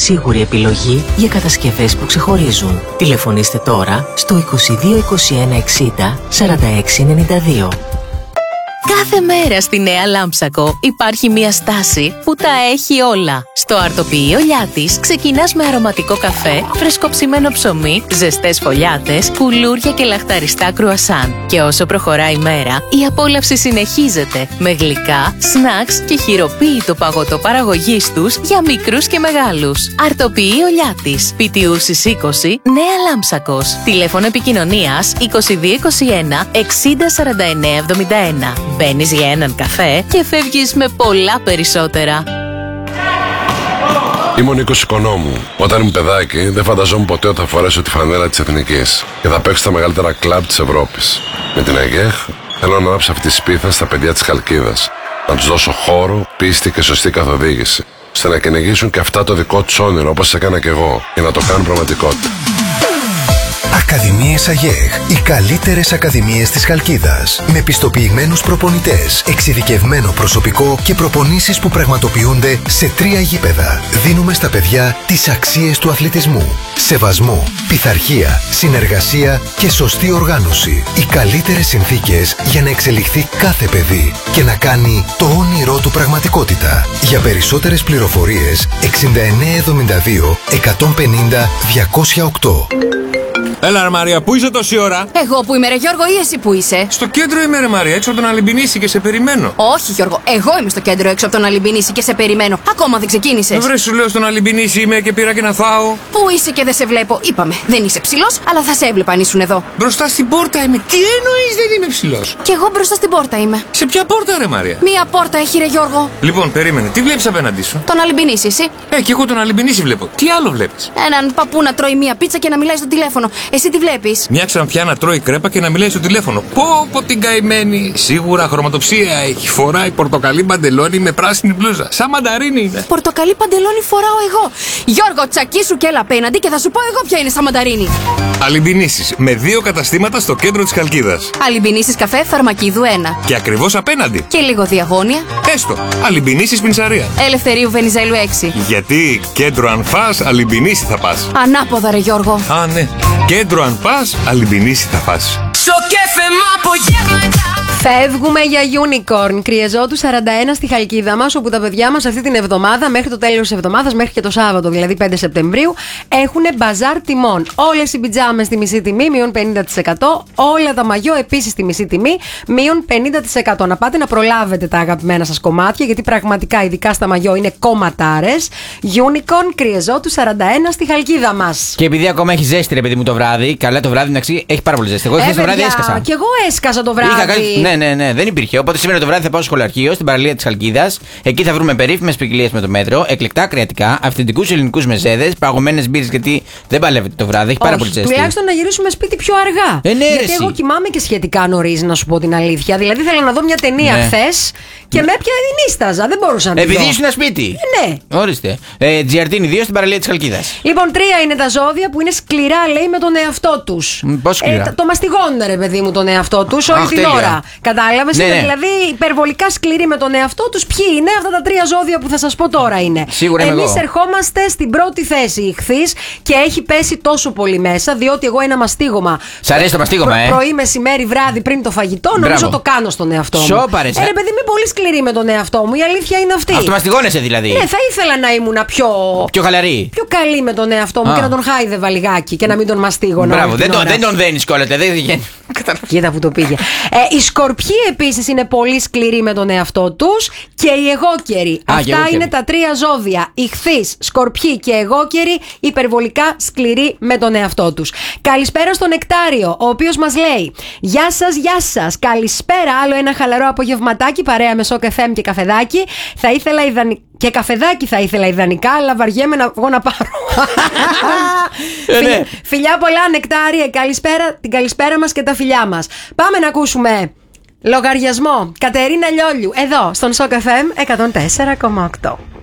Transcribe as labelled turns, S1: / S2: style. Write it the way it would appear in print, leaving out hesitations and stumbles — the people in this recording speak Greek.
S1: σίγουρη επιλογή για κατασκευές που ξεχωρίζουν. Τηλεφωνήστε τώρα στο 22 21 60 46 92. Κάθε μέρα στη Νέα Λάμψακο υπάρχει μια στάση που τα έχει όλα. Στο αρτοποιείο Λιάτης ξεκινάς με αρωματικό καφέ, φρεσκοψημένο ψωμί, ζεστές φωλιάτες, κουλούρια και λαχταριστά κρουασάν. Και όσο προχωράει η μέρα, η απόλαυση συνεχίζεται με γλυκά, σνακς και χειροποίητο παγωτό παραγωγής τους για μικρούς και μεγάλους. Αρτοποιείο Λιάτης, Πιτιούσης 20, Νέα Λάμψακος. Τηλέφωνο επικοινωνίας 22 21 60 49 71. Μπαίνεις για έναν καφέ και φεύγεις με πολλά περισσότερα.
S2: Είμαι ο Νίκος Οικονόμου. Όταν ήμουν παιδάκι, δεν φανταζόμουν ποτέ ότι θα φορέσω τη φανέλα της Εθνικής και θα παίξω στα μεγαλύτερα κλαμπ της Ευρώπης. Με την ΑΓΕΧ θέλω να ανάψω αυτή τη σπίθα στα παιδιά της Χαλκίδας. Να τους δώσω χώρο, πίστη και σωστή καθοδήγηση, ώστε να κυνηγήσουν και αυτά το δικό τους όνειρο όπως έκανα κι εγώ, και να το κάνουν πραγματικότητα.
S3: Ακαδημίες ΑΓΕΧ. Οι καλύτερες ακαδημίες της Χαλκίδας. Με πιστοποιημένους προπονητές, εξειδικευμένο προσωπικό και προπονήσεις που πραγματοποιούνται σε 3 γήπεδα. Δίνουμε στα παιδιά τις αξίες του αθλητισμού. Σεβασμό, πειθαρχία, συνεργασία και σωστή οργάνωση. Οι καλύτερες συνθήκες για να εξελιχθεί κάθε παιδί και να κάνει το όνειρό του πραγματικότητα. Για περισσότερες πληροφορίες 6972 150 208.
S4: Έλα ρε Μαρία, πού είσαι τόση ώρα?
S5: Εγώ που είμαι ρε Γιώργο ή εσύ που είσαι?
S4: Στο κέντρο είμαι ρε Μαρία, έξω από τον Αλυμπινίση και σε περιμένω.
S5: Όχι Γιώργο, εγώ είμαι στο κέντρο έξω από τον Αλυμπινίση και σε περιμένω. Ακόμα δεν ξεκίνησες.
S4: Βρε σου λέω, στον Αλυμπινίση είμαι και πήρα και να φάω.
S5: Πού είσαι και δεν σε βλέπω? Είπαμε, δεν είσαι ψηλός, αλλά θα σε έβλεπα αν ήσουν εδώ.
S4: Μπροστά στην πόρτα είμαι. Τι εννοείς δεν είμαι ψηλός?
S5: Κι εγώ μπροστά στην πόρτα είμαι.
S4: Σε ποια πόρτα ρε Μαρία?
S5: Μία πόρτα έχει ρε Γιώργο.
S4: Λοιπόν, περίμενε, τι βλέπεις απέναντί σου?
S5: Τον Αλυμπινίση, εσύ?
S4: Κι εγώ τον Αλυμπινίση βλέπω. Τι άλλο βλέπεις?
S5: Έναν παππού να τρώει μία πίτσα και να μιλάει στο τηλέφωνο. Εσύ τι βλέπεις?
S4: Μια ξανθιά να τρώει κρέπα και να μιλάει στο τηλέφωνο. Πω την καημένη. Σίγουρα χρωματοψία έχει. Φοράει πορτοκαλί παντελόνι με πράσινη μπλούζα. Σαν μανταρίνι είναι.
S5: Πορτοκαλί παντελόνι φοράω εγώ. Γιώργο, τσακίσου και έλα απέναντι και θα σου πω εγώ ποια είναι σαν μανταρίνι.
S4: Αλυμπινίσεις με 2 καταστήματα στο κέντρο της Χαλκίδας.
S5: Αλυμπινίσεις καφέ Φαρμακίδου 1.
S4: Και ακριβώς απέναντι.
S5: Και λίγο διαγώνια.
S4: Έστω. Αλυμπινίσεις Πινσαρία.
S5: Ελευθερίου Βενιζέλου 6.
S4: Γιατί κέντρο αν φας, Αλυμπινίση θα πας.
S5: Ανάποδα ρε Γιώργο.
S4: Α, ναι. Κέντρο αν πας, Αλυμπινίση θα πας.
S6: Φεύγουμε για Unicorn. Κρυεζότου 41 στη Χαλκίδα μας, όπου τα παιδιά μας αυτή την εβδομάδα, μέχρι το τέλος της εβδομάδας, μέχρι και το Σάββατο, δηλαδή 5 Σεπτεμβρίου, έχουν μπαζάρ τιμών. Όλες οι πιτζάμες στη μισή τιμή, μείον 50%. Όλα τα μαγιό επίσης στη μισή τιμή, μείον 50%. Να πάτε να προλάβετε τα αγαπημένα σας κομμάτια, γιατί πραγματικά, ειδικά στα μαγιό, είναι κομματάρες. Unicorn, Κρυεζότου 41 στη Χαλκίδα μας.
S7: Και επειδή ακόμα έχει ζέστη, ρε παιδί μου, το βράδυ, καλά το βράδυ, εντάξει, έχει πάρα πολύ ζέστη. Εγώ χθες το βράδυ έσκασα.
S6: Και εγώ έσκασα το βράδυ.
S7: Ναι, δεν υπήρχε. Οπότε σήμερα το βράδυ θα πάω στο σχολαρχείο, στην παραλία της Χαλκίδας. Εκεί θα βρούμε περίφημες ποικιλίες με το μέτρο, εκλεκτά κρεατικά, αυθεντικούς ελληνικούς μεζέδες, παγωμένες μπύρες, γιατί δεν παλεύετε το βράδυ, έχει πάρα πολύ ζέστη.
S6: Τουλάχιστον να γυρίσουμε σπίτι πιο αργά. Γιατί εγώ κοιμάμαι και σχετικά νωρίς, να σου πω την αλήθεια. Δηλαδή θέλω να δω μια ταινία χθες και με έπια νύσταζα. Δεν μπορούσα να τη δω.
S7: Επειδή ήσουν σπίτι.
S6: Ναι.
S7: Ορίστε. Τζιαρτίνι 2 στην παραλία της Χαλκίδας.
S6: Λοιπόν, 3 είναι τα ζώδια που είναι σκληρά, λέει, με τον εαυτό τους.
S7: Πώς σκληρά?
S6: Το μαστιγώνουν, ρε παιδί μου, τον εαυτό τους όλη την ώρα. Κατάλαβες? Είναι δηλαδή υπερβολικά σκληροί με τον εαυτό τους. Ποιοι είναι αυτά τα 3 ζώδια που θα σας πω τώρα είναι?
S7: Σίγουρα
S6: εμείς ερχόμαστε στην πρώτη θέση, η Ιχθύς, και έχει πέσει τόσο πολύ μέσα, διότι εγώ ένα μαστίγωμα.
S7: Σ' αρέσει το μαστίγωμα,
S6: πρωί, μεσημέρι, βράδυ πριν το φαγητό, νομίζω το κάνω στον εαυτό μου.
S7: Σόπαρε.
S6: Ρε παιδί, είμαι πολύ σκληρή με τον εαυτό μου. Η αλήθεια είναι αυτή.
S7: Αυτομαστιγώνεσαι δηλαδή.
S6: Ναι, θα ήθελα να ήμουν πιο
S7: χαλαρή.
S6: Πιο καλή με τον εαυτό μου και να τον χάιδευα λιγάκι και να μην τον μαστίγωνα.
S7: Μπράβο, δεν τον δένεις κιόλας.
S6: Κοίτα που το πήγε. Οι Σκορπιοί επίσης είναι πολύ σκληροί με τον εαυτό τους και οι εγώκεροι. Αυτά είναι τα 3 ζώδια. Ιχθύς, Σκορπιοί και εγώκεροι, υπερβολικά σκληροί με τον εαυτό τους. Καλησπέρα στον Νεκτάριο, ο οποίος μας λέει: Γεια σας, γεια σας. Καλησπέρα, άλλο ένα χαλαρό απογευματάκι παρέα με Σοκ FM και καφεδάκι. Θα ήθελα και καφεδάκι θα ήθελα ιδανικά, αλλά βαριέμαι εγώ να πάρω. Φιλιά πολλά, Νεκτάριε. Την καλησπέρα μας και τα φιλιά μας. Πάμε να ακούσουμε λογαριασμό. Κατερίνα Λιόλιου, εδώ στον Σοκ FM 104,8.